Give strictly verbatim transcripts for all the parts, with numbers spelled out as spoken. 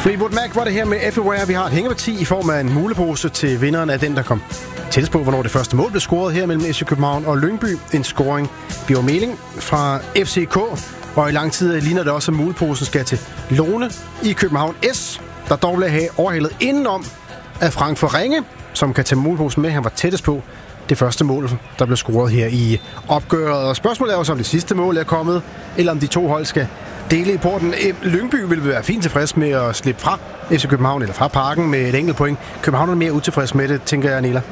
Fleetwood Mac var det her med Everywhere. Vi har et hængeparti i form af en mulepose til vinderen af den, der kom tættest på, hvornår det første mål blev scoret her mellem F C København og Lyngby. En scoring, Bjørn Meling fra F C K. Og i lang tid ligner det også, at muleposen skal til Lone i København S, der dog blev have overhældet indenom af Frank for Ringe, som kan tage muleposen med. Han var tættest på det første mål, der blev scoret her i opgøret. Og spørgsmålet er jo, om det sidste mål er kommet, eller om de to hold skal dele i porten. Lyngby vil være fint tilfreds med at slippe fra F C København eller fra Parken med et enkelt point. København er mere utilfreds med det, tænker jeg, Nela.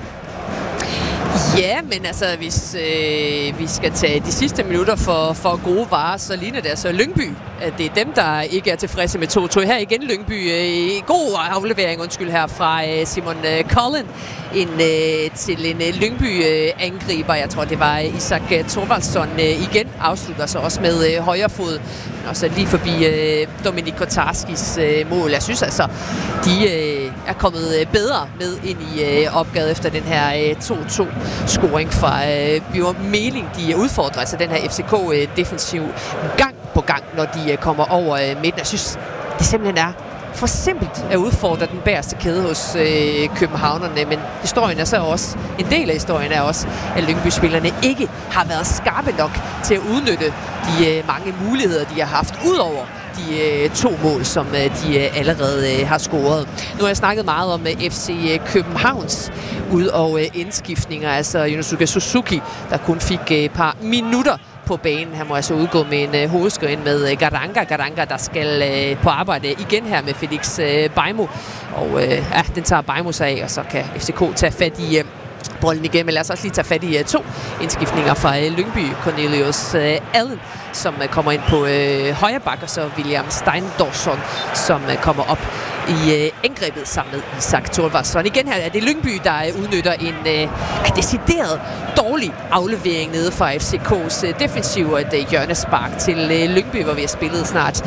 Ja, men altså, hvis øh, vi skal tage de sidste minutter for, for gode varer, så ligner det altså Lyngby. At det er dem, der ikke er tilfredse med to to. Her igen Lyngby. Øh, god aflevering, undskyld, her fra øh, Simon øh, Collin en, øh, til en øh, Lyngby-angriber. Øh, Jeg tror, det var Isak øh, Thorvaldsson øh, igen. Afslutter så også med øh, højre fod. Og så lige forbi øh, Dominik Kotarskis øh, mål. Jeg synes altså, de øh, er kommet øh, bedre med ind i øh, opgaven efter den her øh, to to scoring fra øh, Bjørn Meling. De udfordrer altså den her F C K-defensiv øh, gang på gang, når de øh, kommer over øh, midten. Jeg synes, det simpelthen er for simpelt at udfordre den bagerste kæde hos øh, københavnerne, men historien er så også, en del af historien er også, at Lyngby-spillerne ikke har været skarpe nok til at udnytte de øh, mange muligheder, de har haft, udover de øh, to mål, som øh, de øh, allerede øh, har scoret. Nu har jeg snakket meget om øh, F C Københavns ud- og øh, indskiftninger, altså Yonosuke Suzuki, der kun fik et øh, par minutter på banen. Han må altså udgå med en øh, hovedskridt med øh, Garanga. Garanga, der skal øh, på arbejde igen her med Felix øh, Bejmo. Og øh, ja, den tager Bejmo sig af, og så kan F C K tage fat i øh, bolden igen. Men lad os også lige tage fat i uh, to indskiftninger fra uh, Lyngby. Cornelius uh, Allen, som uh, kommer ind på uh, højre bak, og så William Steindorsson, som uh, kommer op i uh, angrebet sammen med Isak Thorvaldsson. Igen her er det Lyngby, der uh, udnytter en uh, decideret dårlig aflevering nede fra F C K's uh, defensiv, et uh, hjørnespark til uh, Lyngby, hvor vi har spillet snart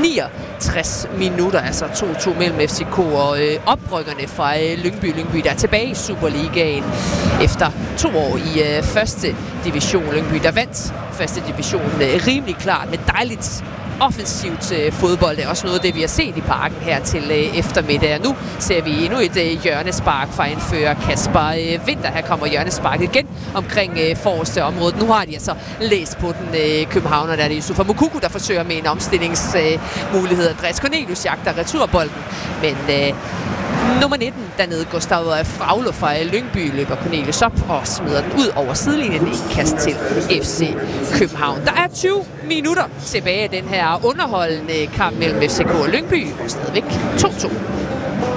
niogtres minutter, altså to to mellem F C K og uh, oprykkerne fra uh, Lyngby. Lyngby, der er tilbage i Superligaen efter to år i uh, første division. Lyngby, der vandt første division uh, rimelig klart med dejligt offensivt øh, fodbold. Det er også noget af det, vi har set i Parken her til øh, eftermiddag. Nu ser vi endnu et øh, hjørnespark fra indfører Kasper øh, Winter. Her kommer hjørnesparket igen omkring øh, forreste område. Nu har de altså læst på den øh, københavner. Der er det Yusufa Moukoko, der forsøger med en omstillingsmulighed. Øh, Andreas Cornelius jagter returbolden, men øh, nummer nitten dernede, Gustav Fraglo fra Lyngby, løber Cornelius op og smider den ud over sidelinjen i kast til F C København. Der er tyve minutter tilbage af den her underholdende kamp mellem F C K og Lyngby, og stadigvæk to to.